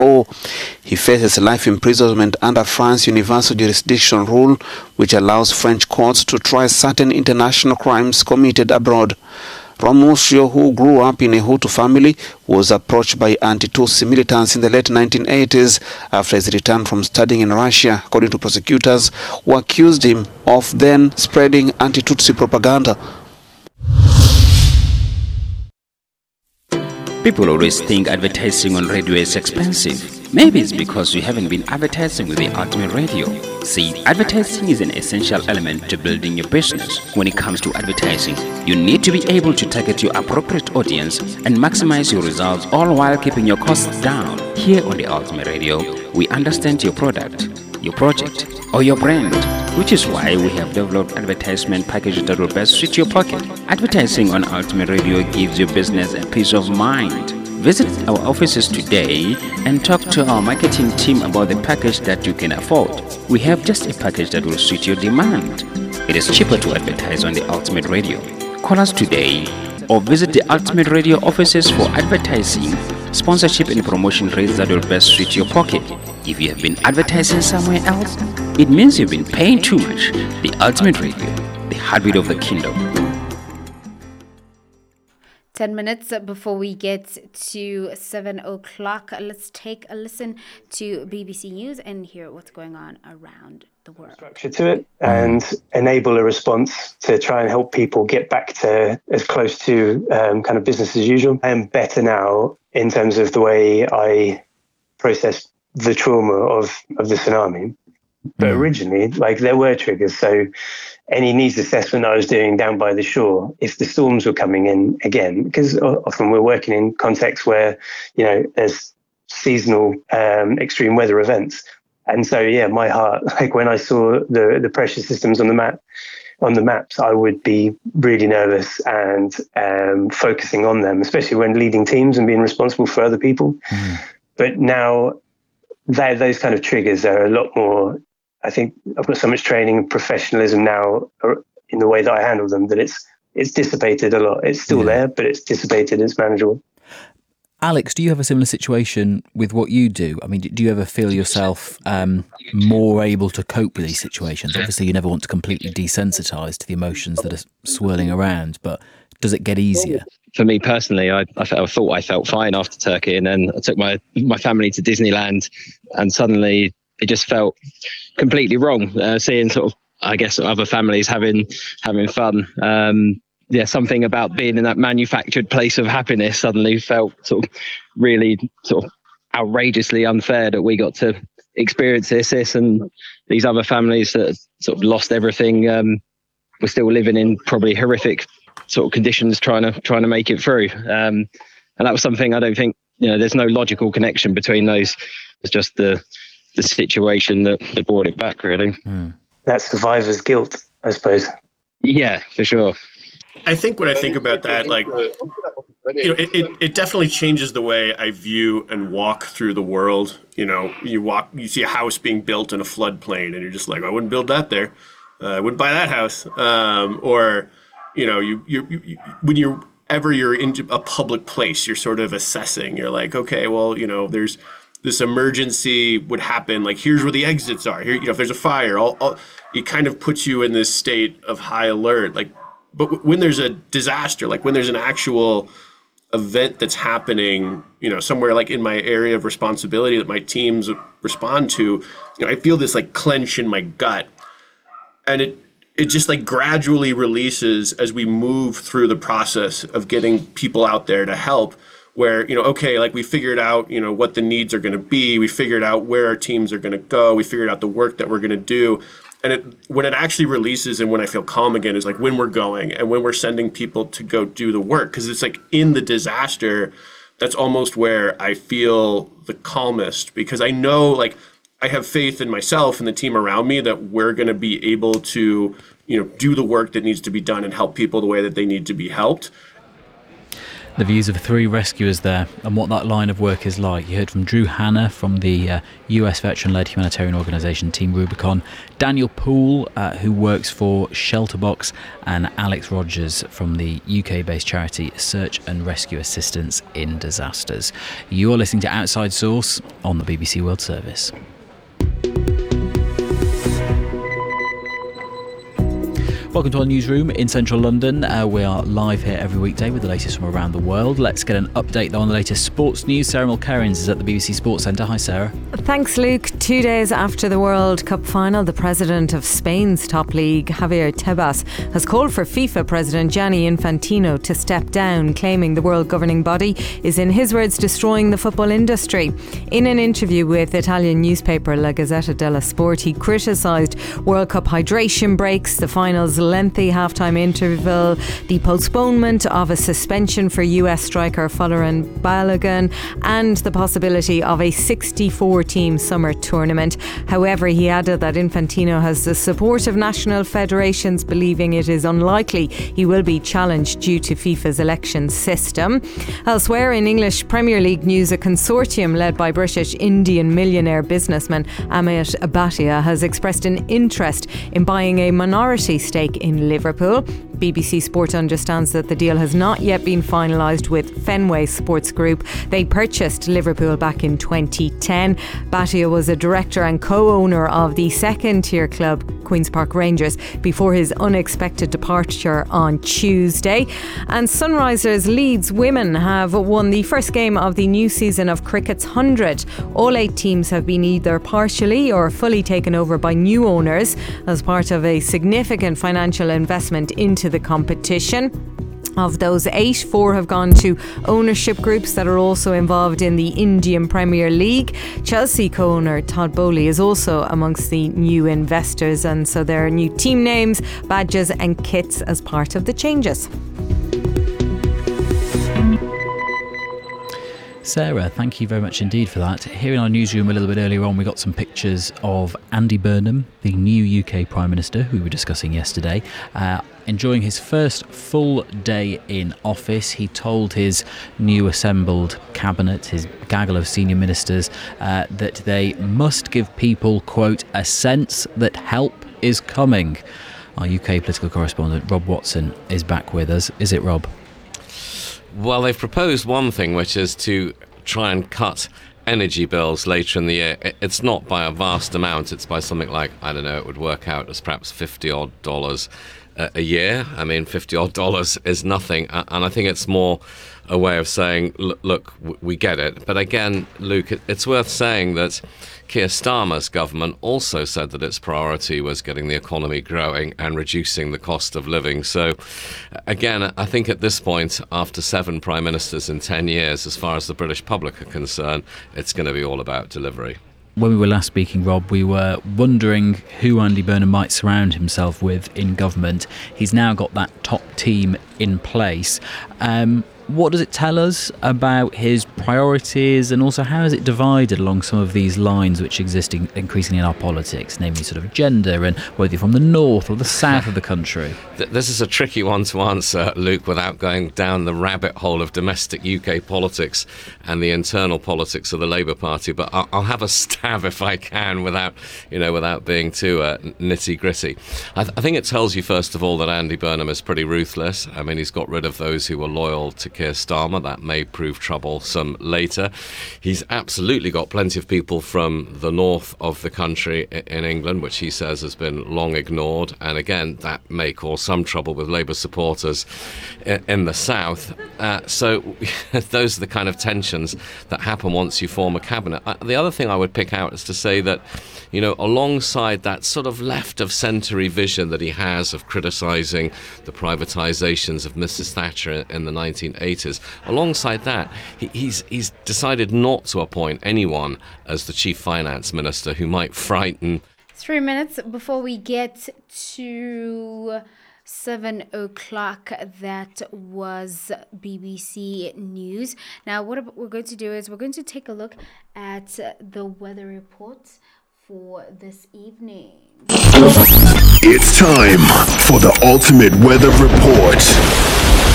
or he faces life imprisonment under France's universal jurisdiction rule, which allows French courts to try certain international crimes committed abroad. Ramusio, who grew up in a Hutu family, was approached by anti-Tutsi militants in the late 1980s after his return from studying in Russia, according to prosecutors, who accused him of then spreading anti-Tutsi propaganda. People always think advertising on radio is expensive. Maybe it's because you haven't been advertising with the Ultimate Radio. See, advertising is an essential element to building your business. When it comes to advertising, you need to be able to target your appropriate audience and maximize your results, all while keeping your costs down. Here on the Ultimate Radio, we understand your product, your project, or your brand, which is why we have developed advertisement packages that will best suit your pocket. Advertising on Ultimate Radio gives your business a peace of mind. Visit our offices today and talk to our marketing team about the package that you can afford. We have just a package that will suit your demand. It is cheaper to advertise on the Ultimate Radio. Call us today or visit the Ultimate Radio offices for advertising, sponsorship and promotion rates that will best suit your pocket. If you have been advertising somewhere else, it means you've been paying too much. The Ultimate Radio, the heartbeat of the kingdom. 10 minutes before we get to 7 o'clock, let's take a listen to BBC News and hear what's going on around the world. Structure to it and enable a response to try and help people get back to as close to kind of business as usual. I am better now in terms of the way I process the trauma of the tsunami. But originally, like, there were triggers. So any needs assessment I was doing down by the shore, if the storms were coming in again, because often we're working in contexts where, you know, there's seasonal extreme weather events. And so, yeah, my heart, like when I saw the pressure systems on the maps, I would be really nervous and focusing on them, especially when leading teams and being responsible for other people. But now those kind of triggers are a lot more. I think I've got so much training and professionalism now in the way that I handle them that it's dissipated a lot. It's still there, but it's dissipated. It's manageable. Alex, do you have a similar situation with what you do? I mean, do you ever feel yourself more able to cope with these situations? Obviously, you never want to completely desensitise to the emotions that are swirling around, but does it get easier? For me personally, I thought I felt fine after Turkey, and then I took my family to Disneyland, and suddenly it just felt completely wrong. Seeing sort of, I guess, other families having fun. Something about being in that manufactured place of happiness suddenly felt sort of really sort of outrageously unfair that we got to experience this, and these other families that sort of lost everything were still living in probably horrific sort of conditions, trying to make it through. And that was something I don't think, there's no logical connection between those. It's just the situation that brought it back, really. That survivor's guilt, I suppose. Yeah, for sure. I think when I think about that, like, it definitely changes the way I view and walk through the world. You see a house being built in a floodplain, and you're just like, I wouldn't build that there. I wouldn't buy that house. Or when you're in a public place, you're sort of assessing. You're like, okay, well, there's this emergency would happen. Like, here's where the exits are. Here, if there's a fire, it kind of puts you in this state of high alert. Like, but when there's a disaster, like when there's an actual event that's happening, somewhere like in my area of responsibility that my teams respond to, I feel this like clench in my gut, and it just like gradually releases as we move through the process of getting people out there to help. Where, okay, like we figured out, what the needs are going to be. We figured out where our teams are going to go. We figured out the work that we're going to do. And when it actually releases and when I feel calm again is like when we're going and when we're sending people to go do the work. Because it's like in the disaster, that's almost where I feel the calmest. Because I know, like, I have faith in myself and the team around me that we're going to be able to, do the work that needs to be done and help people the way that they need to be helped. The views of 3 rescuers there and what that line of work is like. You heard from Drew Hanna from the US veteran-led humanitarian organisation Team Rubicon, Daniel Poole, who works for Shelterbox, and Alex Rogers from the UK-based charity Search and Rescue Assistance in Disasters. You're listening to Outside Source on the BBC World Service. Welcome to our newsroom in central London. We are live here every weekday with the latest from around the world. Let's get an update on the latest sports news. Sarah Mulkerrins is at the BBC Sports Centre. Hi, Sarah. Thanks, Luke. 2 days after the World Cup final, the president of Spain's top league, Javier Tebas, has called for FIFA president Gianni Infantino to step down, claiming the world governing body is, in his words, destroying the football industry. In an interview with Italian newspaper La Gazzetta dello Sport, he criticised World Cup hydration breaks, the final's lengthy halftime interval, the postponement of a suspension for US striker Folarin Balogun, and the possibility of a 64-team summer tournament. However, he added that Infantino has the support of national federations, believing it is unlikely he will be challenged due to FIFA's election system. Elsewhere in English Premier League news, a consortium led by British Indian millionaire businessman Amit Bhatia has expressed an interest in buying a minority stake in Liverpool. BBC Sport understands that the deal has not yet been finalised with Fenway Sports Group. They purchased Liverpool back in 2010. Bhatia was a director and co-owner of the second-tier club Queen's Park Rangers before his unexpected departure on Tuesday. And Sunrisers Leeds women have won the first game of the new season of Cricket's 100. All 8 teams have been either partially or fully taken over by new owners as part of a significant financial investment into the competition. Of those 8, 4 have gone to ownership groups that are also involved in the Indian Premier League. Chelsea co-owner Todd Bowley is also amongst the new investors, and so there are new team names, badges and kits as part of the changes. Sarah, thank you very much indeed for that. Here in our newsroom a little bit earlier on, we got some pictures of Andy Burnham, the new UK Prime Minister, who we were discussing yesterday, enjoying his first full day in office. He told his new assembled cabinet, his gaggle of senior ministers, that they must give people, quote, a sense that help is coming. Our UK political correspondent Rob Watson is back with us. Is it, Rob? Well, they've proposed one thing, which is to try and cut energy bills later in the year. It's not by a vast amount. It's by something like, I don't know, it would work out as perhaps $50-odd a year. I mean, $50-odd is nothing. And I think it's more a way of saying, look, we get it. But again, Luke, it's worth saying that Keir Starmer's government also said that its priority was getting the economy growing and reducing the cost of living. So again, I think at this point, after 7 prime ministers in 10 years, as far as the British public are concerned, it's going to be all about delivery. When we were last speaking, Rob, we were wondering who Andy Burnham might surround himself with in government. He's now got that top team in place. What does it tell us about his priorities, and also how is it divided along some of these lines which exist increasingly in our politics, namely sort of gender and whether you're from the north or the south of the country? This is a tricky one to answer, Luke, without going down the rabbit hole of domestic UK politics and the internal politics of the Labour Party. But I'll have a stab if I can without being too nitty gritty. I think it tells you, first of all, that Andy Burnham is pretty ruthless. I mean, he's got rid of those who were loyal to Keir Starmer. That may prove troublesome later. He's absolutely got plenty of people from the north of the country in England, which he says has been long ignored. And again, that may cause some trouble with Labour supporters in the south. So those are the kind of tensions that happen once you form a cabinet. The other thing I would pick out is to say that, alongside that sort of left of centre vision that he has of criticising the privatisations of Mrs. Thatcher in the 1980s, alongside that, he's decided not to appoint anyone as the chief finance minister who might frighten. 3 minutes before we get to 7 o'clock. That was BBC News. Now, what we're going to do is we're going to take a look at the weather report for this evening. It's time for the ultimate weather report.